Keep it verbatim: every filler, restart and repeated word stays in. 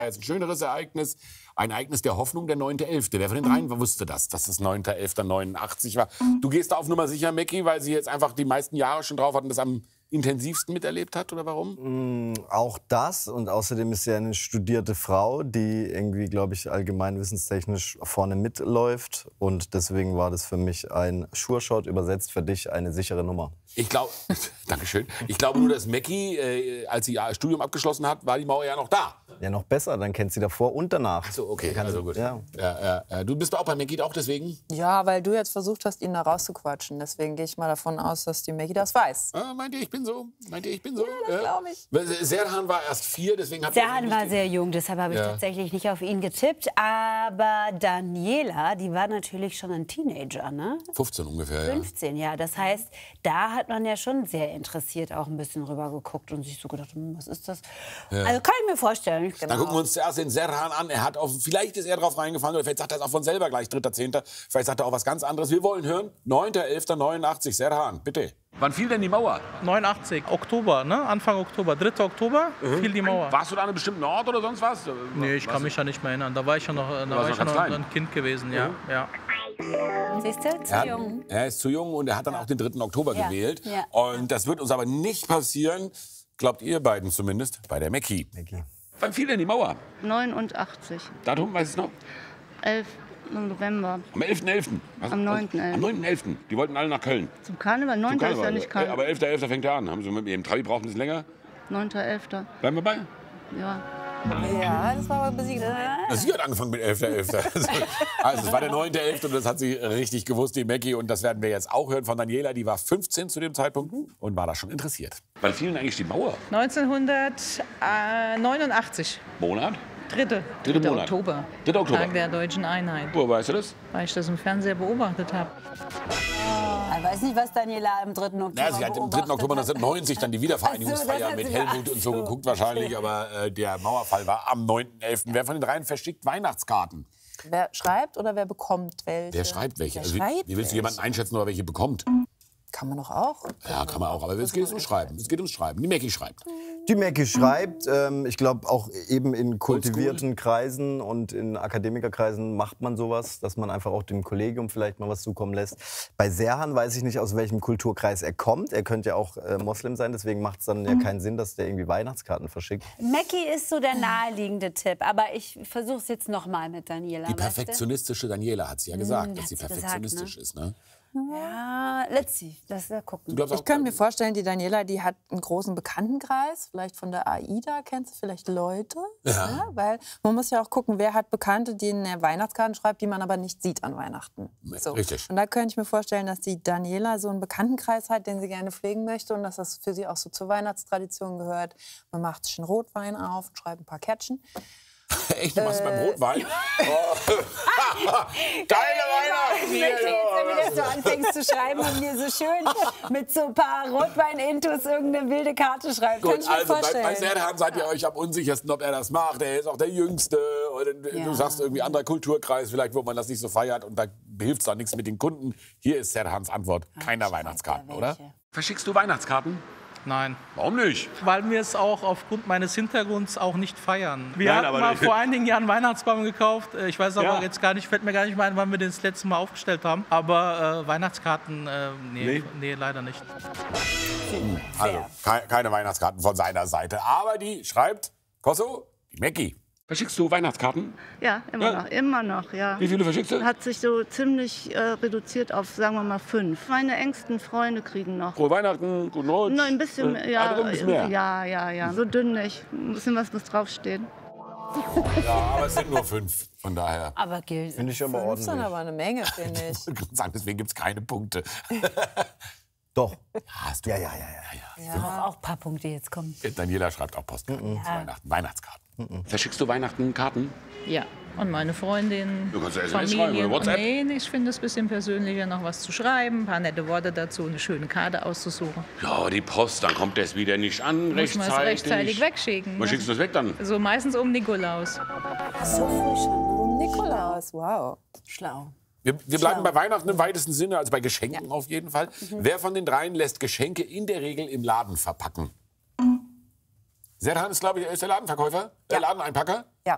Jetzt ein schöneres Ereignis, ein Ereignis der Hoffnung, der neunte elfte Wer von den dreien wusste das, dass das neunter elfter neunundachtzig war? Du gehst da auf Nummer sicher, Mackie, weil sie jetzt einfach die meisten Jahre schon drauf hat und das am intensivsten miterlebt hat, oder warum? Mm, auch das, und außerdem ist sie eine studierte Frau, die irgendwie, glaube ich, allgemeinwissenstechnisch vorne mitläuft. Und deswegen war das für mich ein Sure-Shot, übersetzt für dich eine sichere Nummer. Ich glaube, Dankeschön. Ich glaube nur, dass Mackie, äh, als sie ihr Studium abgeschlossen hat, war die Mauer ja noch da. Ja, noch besser, dann kennt sie davor und danach. Ach so, okay, also gut. Ja. Ja, ja, ja. Du bist auch bei Mackie auch deswegen? Ja, weil du jetzt versucht hast, ihn da rauszuquatschen. Deswegen gehe ich mal davon aus, dass die Mackie das weiß. Ah, meint ihr, ich bin so? Meint ihr, ich bin so? Ja, das glaube ich. Serhan war erst vier, deswegen hat Serhan war sehr jung, deshalb habe ich Ja. tatsächlich nicht auf ihn getippt. Aber Daniela, die war natürlich schon ein Teenager, ne? fünfzehn ungefähr, ja. fünfzehn, ja. Das heißt, da hat man ja schon sehr interessiert auch ein bisschen rüber geguckt und sich so gedacht, hm, was ist das? Ja. Also kann ich mir vorstellen. Genau. Dann gucken wir uns zuerst den Serhan an. Er hat auf, vielleicht ist er drauf reingefallen oder vielleicht sagt er es auch von selber gleich, dritter zehnter Vielleicht sagt er auch was ganz anderes. Wir wollen hören, neunter elfter neunundachtzig Serhan, bitte. Wann fiel denn die Mauer? neunundachtzig, Oktober, ne? Anfang Oktober, dritter Oktober fiel die Mauer. Warst du da an einem bestimmten Ort oder sonst was? Nee, ich kann mich ja nicht mehr erinnern. Da war ich ja noch, da war warst ich ja noch noch ganz klein. ein Kind gewesen, ja. ja. Siehst du, zu Er, jung. er ist zu jung und er hat dann auch den dritten Oktober Ja. gewählt. Ja. Und das wird uns aber nicht passieren, glaubt ihr beiden zumindest, bei der Mackie. Mackie. Wann fiel denn die Mauer? neunundachtzig, Datum, weißt du noch? elf November, Am elften elften Was? Am neunten elften Am neunten elften Die wollten alle nach Köln. zum Karneval. Zum neunter ist ja Karneval. nicht Äh, Karneval. Aber elfter elfter fängt er an. Haben Sie mit ihrem Trabi braucht ein bisschen länger? neunter elfter Bleiben wir bei? Ja. Ja, das war aber besiegt. Sie hat angefangen mit elfter elfter Also es war der neunte elfte und das hat sie richtig gewusst, die Mackie. Und das werden wir jetzt auch hören von Daniela. Die war fünfzehn zu dem Zeitpunkt und war da schon interessiert. Wann fiel denn eigentlich die Mauer? neunzehnhundertneunundachtzig, Monat? dritte, Dritte Monat. Oktober, dritter Oktober. Tag der deutschen Einheit, Wo weißt du das? weil ich das im Fernseher beobachtet habe. Ich weiß nicht, was Daniela am dritten Oktober Ja, sie hat am dritten Oktober neunzehnhundert dann die Wiedervereinigungsfeier Ach so, das hat mit sie Helmut gemacht. und so geguckt wahrscheinlich. Aber äh, der Mauerfall war am neunten elften Wer von den dreien verschickt Weihnachtskarten? Wer schreibt oder wer bekommt welche? Wer schreibt welche? Wer Also, wie, schreibt wie willst du welche? jemanden einschätzen, ob er welche bekommt? Kann man doch auch. Ja, kann man auch. Aber es geht ums Schreiben. Es geht ums Schreiben. Die Mackie schreibt. Die Mackie schreibt, ähm, ich glaube auch eben in kultivierten Kreisen und in Akademikerkreisen macht man sowas, dass man einfach auch dem Kollegium vielleicht mal was zukommen lässt. Bei Serhan weiß ich nicht, aus welchem Kulturkreis er kommt. Er könnte ja auch äh, Moslem sein, deswegen macht es dann ja keinen Sinn, dass der irgendwie Weihnachtskarten verschickt. Mackie ist so der naheliegende Tipp, aber ich versuche es jetzt noch mal mit Daniela. Die weißt du? perfektionistische Daniela hat sie ja gesagt, Hm, dass hat sie sie gesagt, perfektionistisch ne? ist. Ne? Ja, let's see. Das wir gucken. Du glaubst auch, Ich könnte mir vorstellen, die Daniela, die hat einen großen Bekanntenkreis, vielleicht von der AIDA, kennst du vielleicht Leute? Ja. Weil man muss ja auch gucken, wer hat Bekannte, denen er Weihnachtskarten schreibt, die man aber nicht sieht an Weihnachten. So. Richtig. Und da könnte ich mir vorstellen, dass die Daniela so einen Bekanntenkreis hat, den sie gerne pflegen möchte und dass das für sie auch so zur Weihnachtstradition gehört. Man macht sich einen Rotwein auf und schreibt ein paar Kärtchen. Echt, du machst beim Rotwein? Oh. Geile Weihnachten! Ich möchte jetzt, damit du anfängst zu schreiben und mir so schön mit so ein paar Rotwein-Intus irgendeine wilde Karte schreibst. Gut, Kann ich mir also bei, vorstellen. bei Serhan seid ihr euch am unsichersten, ob er das macht. Er ist auch der Jüngste. Oder du Ja. sagst irgendwie anderer Kulturkreis, vielleicht, wo man das nicht so feiert. Und da hilft es dann nichts mit den Kunden. Hier ist Serhans Antwort. Keiner schreibt Weihnachtskarten, er oder? welche. Verschickst du Weihnachtskarten? Nein, Warum nicht? weil wir es auch aufgrund meines Hintergrunds auch nicht feiern. Wir Nein, hatten aber- mal vor einigen Jahren einen Weihnachtsbaum gekauft. Äh, Ich weiß aber Ja. jetzt gar nicht, fällt mir gar nicht mehr ein, wann wir den das letzte Mal aufgestellt haben. Aber äh, Weihnachtskarten, äh, nee, Nee? nee, leider nicht. Also, ke keine Weihnachtskarten von seiner Seite. Aber die schreibt, Kosso, die Mackie. Verschickst du Weihnachtskarten? Ja, immer Ja. noch, immer noch, ja. Wie viele verschickst du? Hat sich so ziemlich äh, reduziert auf, sagen wir mal, fünf. Meine engsten Freunde kriegen noch. Frohe Weihnachten, guten Rutsch. Nur ein bisschen, Äh, ja, also ein bisschen mehr. ja, ja, ja. So dünn nicht. Ein bisschen was muss draufstehen. Ja, aber es sind nur fünf. Von daher. Aber gilt. Finde ich aber Das ist dann ordentlich. aber eine Menge, finde ich. Ich würde sagen, deswegen gibt es keine Punkte. Doch. Hast du? Ja, ja, ja, ja. Ja. Auch, auch ein paar Punkte jetzt kommen. Daniela schreibt auch Postkarten zu Weihnachten. Weihnachtskarten. Verschickst du Weihnachten Karten? Ja, und meine Freundin, Du kannst ja S M S schreiben Familie. oder WhatsApp. Nee, ich finde es ein bisschen persönlicher, noch was zu schreiben, ein paar nette Worte dazu, eine schöne Karte auszusuchen. Ja, die Post, dann kommt das wieder nicht an Muss man es rechtzeitig wegschicken. Wann schickst du das weg dann? So meistens um Nikolaus. So früh schon. Nikolaus, wow. Schlau. Wir, wir bleiben bei Weihnachten im weitesten Sinne, also bei Geschenken auf jeden Fall. Wer von den dreien lässt Geschenke in der Regel im Laden verpacken? Serhan ist, glaube ich, er ist der Ladenverkäufer, der Ladeneinpacker. Ja.